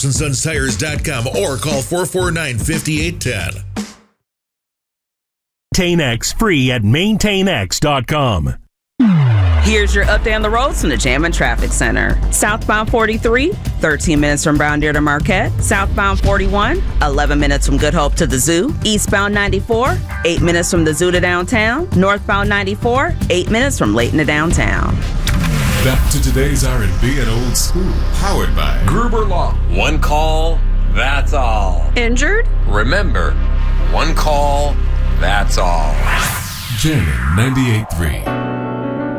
CarlsonSonsTires.com or call 449-5810. MaintainX free at MaintainX.com. Here's your update on the roads from the Jam and Traffic Center. Southbound 43, 13 minutes from Brown Deer to Marquette. Southbound 41, 11 minutes from Good Hope to the Zoo. Eastbound 94, 8 minutes from the Zoo to downtown. Northbound 94, 8 minutes from Layton to downtown. Back to today's R&B and old school. Powered by Gruber Law. One call, that's all. Injured? Remember, one call, that's all. Jamming 98.3.